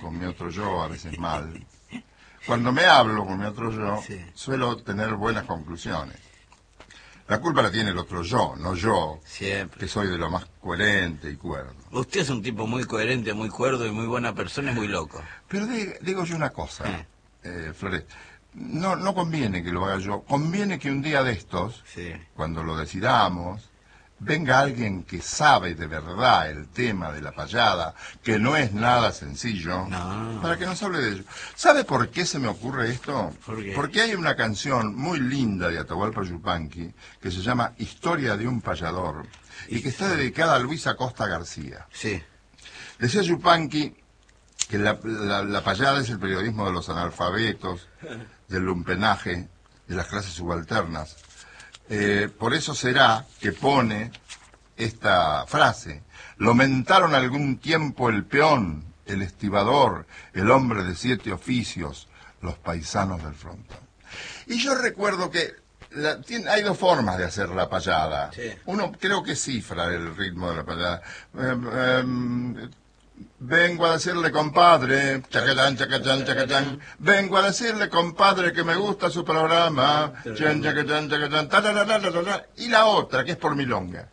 con mi otro yo, a veces mal. Cuando me hablo con mi otro yo, Sí. suelo tener buenas conclusiones. La culpa la tiene el otro yo, no yo, Siempre. que soy de lo más coherente y cuerdo. Usted es un tipo muy coherente, muy cuerdo y muy buena persona y muy loco. Pero digo yo una cosa, Flores, no conviene que lo haga yo, conviene que un día de estos, Sí. cuando lo decidamos, venga alguien que sabe de verdad el tema de la payada, que no es nada sencillo, No. para que nos hable de ello. ¿Sabe por qué se me ocurre esto? ¿Por qué? Porque hay una canción muy linda de Atahualpa Yupanqui que se llama Historia de un payador y que está dedicada a Luis Acosta García. Sí. Decía Yupanqui que la payada es el periodismo de los analfabetos, del lumpenaje, de las clases subalternas. Por eso será que pone esta frase: lo mentaron algún tiempo el peón, el estibador, el hombre de 7 oficios, los paisanos del frontón. Y yo recuerdo que hay dos formas de hacer la payada. Sí. Uno creo que cifra el ritmo de la payada. Vengo a decirle, compadre, chacachán, chacachán, chacachán. Vengo a decirle, compadre, que me gusta su programa. Chan, chacachán, chacachán, tarararararara. Y la otra, que es por milonga,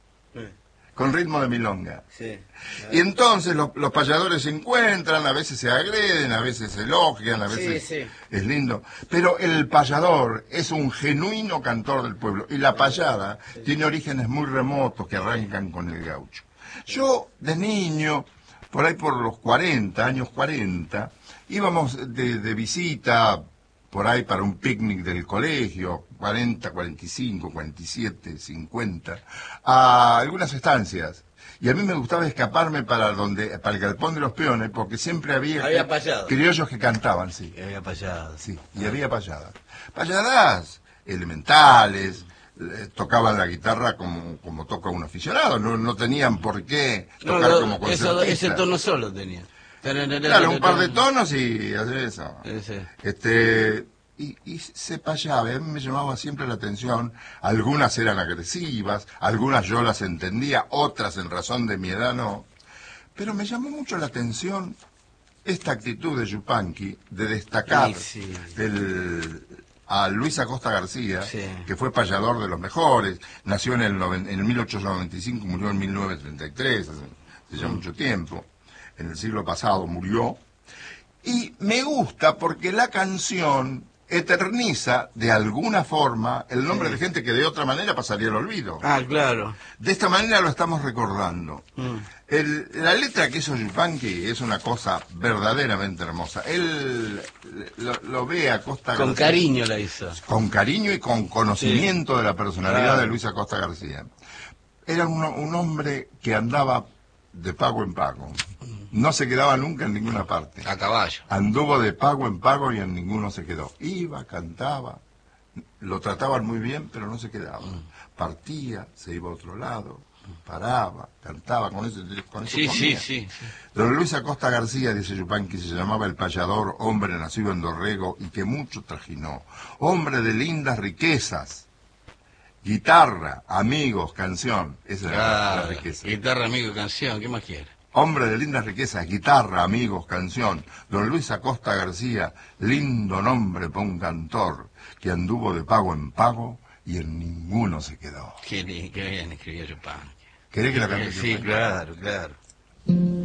con ritmo de milonga. Sí. Y entonces los payadores se encuentran, a veces se agreden, a veces se elogian, a veces Sí. es lindo. Pero el payador es un genuino cantor del pueblo. Y la payada tiene orígenes muy remotos que arrancan con el gaucho. Yo, de niño, por ahí por los 40, años 40, íbamos de visita por ahí para un picnic del colegio, 40, 45, 47, 50, a algunas estancias. Y a mí me gustaba escaparme para el galpón de los peones, porque siempre había payado. criollos que cantaban, sí. Había payado. Sí, y había payadas. Payadas elementales, tocaban la guitarra como toca un aficionado, no tenían por qué tocar como concertista. Ese tono solo tenía. Claro, un par de tonos y hacer eso. Sí. Y se payaba, a mí me llamaba siempre la atención. Algunas eran agresivas, algunas yo las entendía, otras en razón de mi edad no. Pero me llamó mucho la atención esta actitud de Yupanqui de destacar Sí. a Luis Acosta García, Sí. que fue payador de los mejores, nació en el 1895, murió en 1933, hace ya mucho tiempo, en el siglo pasado murió. Y me gusta porque la canción eterniza de alguna forma el nombre de gente que de otra manera pasaría al olvido. Ah, claro. De esta manera lo estamos recordando. La letra que hizo Yupanqui es una cosa verdaderamente hermosa. Él lo ve a Acosta García. Con cariño la hizo. Con cariño y con conocimiento de la personalidad Claro. de Luis Acosta García. Era un hombre que andaba de pago en pago. No se quedaba nunca en ninguna parte. A caballo. Anduvo de pago en pago y en ninguno se quedó. Iba, cantaba, lo trataban muy bien, pero no se quedaba. Partía, se iba a otro lado, paraba, cantaba, con eso comía. Sí. Don Luis Acosta García, dice Yupanqui, se llamaba el payador, hombre nacido en Dorrego y que mucho trajinó. Hombre de lindas riquezas, guitarra, amigos, canción. Esa era la riqueza. Guitarra, amigo, canción, ¿qué más quiere? Hombre de lindas riquezas, guitarra, amigos, canción. Don Luis Acosta García, lindo nombre para un cantor, que anduvo de pago en pago y en ninguno se quedó. Qué bien escribió Yupanqui. ¿Querés que la cante? Sí, claro.